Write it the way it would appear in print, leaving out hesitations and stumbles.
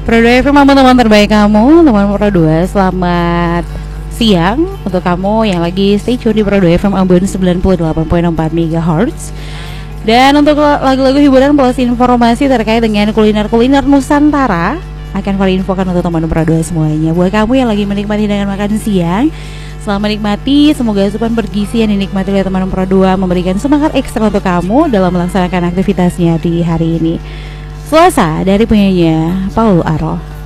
Pro 2 FM, teman-teman terbaik kamu, teman Pro 2. Selamat siang untuk kamu yang lagi stay tune di Pro 2 FM Ambon 98.4 MHz. Dan untuk lagu-lagu hiburan plus informasi terkait dengan kuliner-kuliner Nusantara akan kami infokan untuk teman Pro 2 semuanya. Buat kamu yang lagi menikmati dengan makan siang, selamat menikmati. Semoga asupan bergizi yang dinikmati oleh teman Pro 2 memberikan semangat ekstra untuk kamu dalam melaksanakan aktivitasnya di hari ini. Selasa dari penyanyi Paul Aro.